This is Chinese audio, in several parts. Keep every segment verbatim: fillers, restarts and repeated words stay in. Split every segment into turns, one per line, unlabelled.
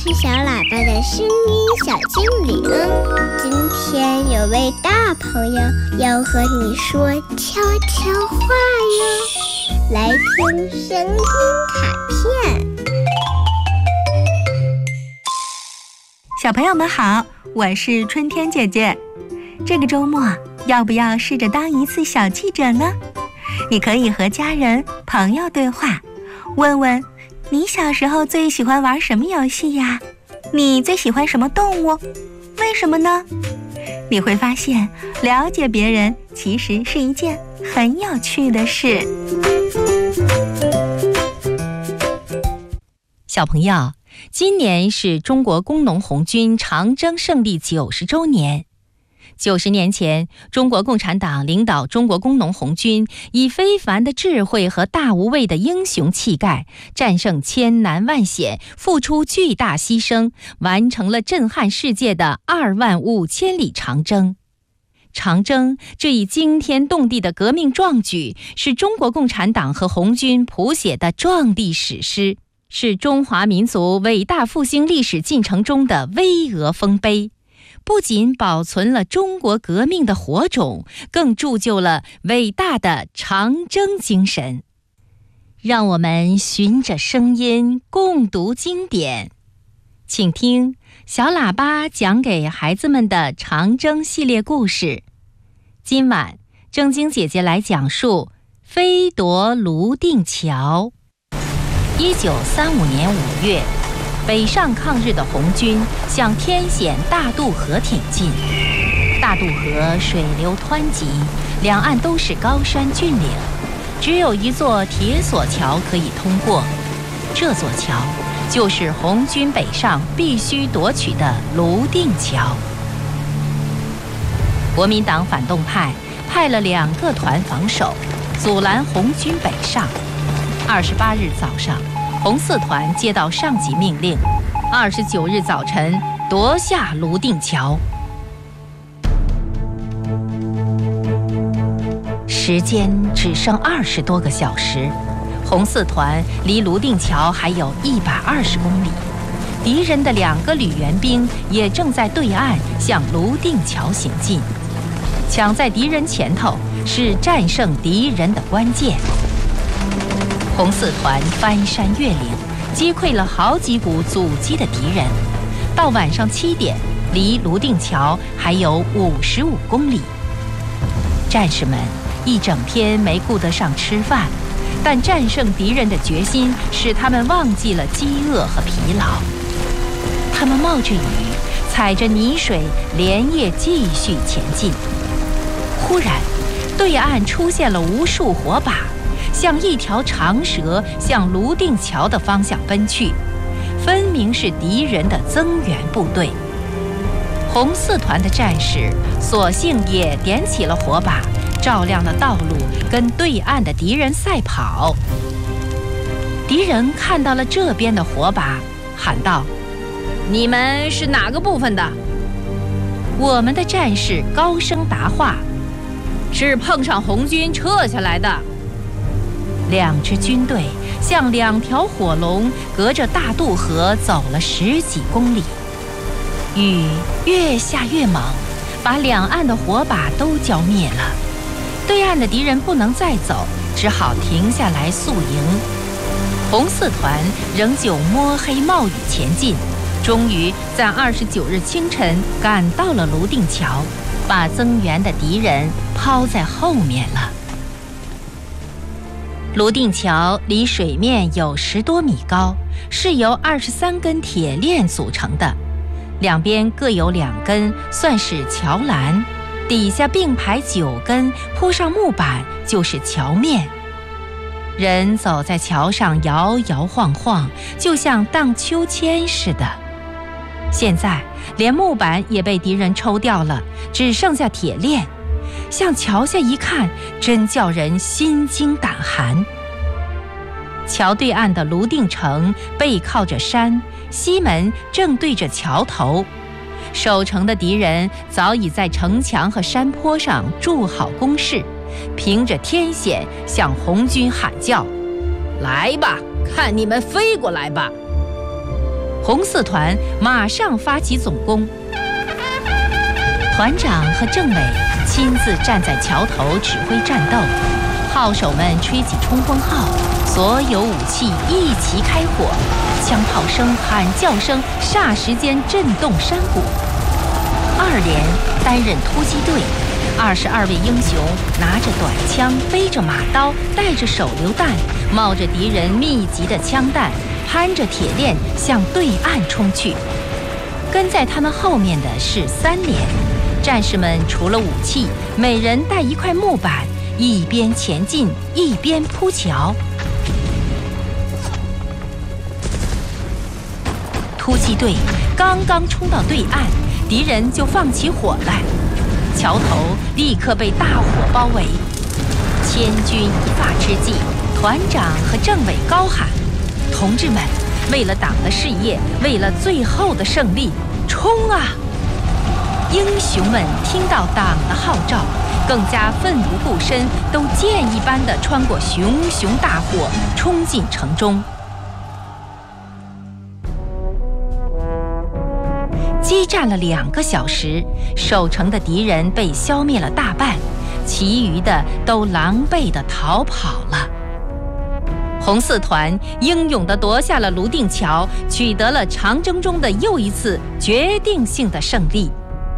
是小喇叭的声音小精灵，今天有位大朋友要和你说悄悄话哟，来听声音卡片。
小朋友们好，我是春天姐姐。这个周末要不要试着当一次小记者呢？你可以和家人朋友对话，问问你小时候最喜欢玩什么游戏呀？你最喜欢什么动物？为什么呢？你会发现了解别人其实是一件很有趣的事。
小朋友，今年是中国工农红军长征胜利九十周年。九十年前，中国共产党领导中国工农红军，以非凡的智慧和大无畏的英雄气概，战胜千难万险，付出巨大牺牲，完成了震撼世界的二万五千里长征。长征这一惊天动地的革命壮举，是中国共产党和红军谱写的壮丽史诗，是中华民族伟大复兴历史进程中的巍峨丰碑。不仅保存了中国革命的火种，更铸就了伟大的长征精神。让我们循着声音共读经典，请听小喇叭讲给孩子们的长征系列故事。今晚正经姐姐来讲述飞夺泸定桥。一九三五年五月，北上抗日的红军向天险大渡河挺进。大渡河水流湍急，两岸都是高山峻岭，只有一座铁索桥可以通过。这座桥就是红军北上必须夺取的泸定桥。国民党反动派派了两个团防守，阻拦红军北上。二十八日早上，红四团接到上级命令，二十九日早晨夺下泸定桥。时间只剩二十多个小时，红四团离泸定桥还有一百二十公里，敌人的两个旅援兵也正在对岸向泸定桥行进。抢在敌人前头是战胜敌人的关键。红四团翻山越岭，击溃了好几股阻击的敌人。到晚上七点，离泸定桥还有五十五公里。战士们一整天没顾得上吃饭，但战胜敌人的决心使他们忘记了饥饿和疲劳。他们冒着雨，踩着泥水，连夜继续前进。忽然，对岸出现了无数火把，像一条长蛇向泸定桥的方向奔去，分明是敌人的增援部队。红四团的战士索性也点起了火把，照亮了道路，跟对岸的敌人赛跑。敌人看到了这边的火把，喊道：“你们是哪个部分的？”我们的战士高声答话：“是碰上红军撤下来的。”两支军队像两条火龙，隔着大渡河走了十几公里。雨越下越猛，把两岸的火把都浇灭了。对岸的敌人不能再走，只好停下来宿营。红四团仍旧摸黑冒雨前进，终于在二十九日清晨赶到了泸定桥，把增援的敌人抛在后面了。泸定桥离水面有十多米高，是由二十三根铁链组成的，两边各有两根，算是桥栏，底下并排九根，铺上木板就是桥面。人走在桥上摇摇晃晃，就像荡秋千似的。现在连木板也被敌人抽掉了，只剩下铁链。向桥下一看，真叫人心惊胆寒。桥对岸的泸定城背靠着山，西门正对着桥头。守城的敌人早已在城墙和山坡上筑好工事，凭着天险向红军喊叫：“来吧，看你们飞过来吧！” 红四团马上发起总攻。团长和政委亲自站在桥头指挥战斗，号手们吹起冲锋号，所有武器一齐开火，枪炮声、喊叫声霎时间震动山谷。二连担任突击队，二十二位英雄拿着短枪，背着马刀，带着手榴弹，冒着敌人密集的枪弹，攀着铁链向对岸冲去。跟在他们后面的是三连，战士们除了武器，每人带一块木板，一边前进一边铺桥。突击队刚刚冲到对岸，敌人就放起火来，桥头立刻被大火包围。千钧一发之际，团长和政委高喊：“同志们，为了党的事业，为了最后的胜利，冲啊！”英雄们听到党的号召，更加奋不顾身，都箭一般地穿过熊熊大火，冲进城中。激战了两个小时，守城的敌人被消灭了大半，其余的都狼狈地逃跑了。红四团英勇地夺下了泸定桥，取得了长征中的又一次决定性的胜利。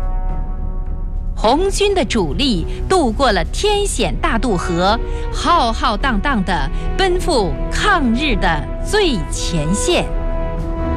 红军的主力渡过了天险大渡河，浩浩荡荡地奔赴抗日的最前线。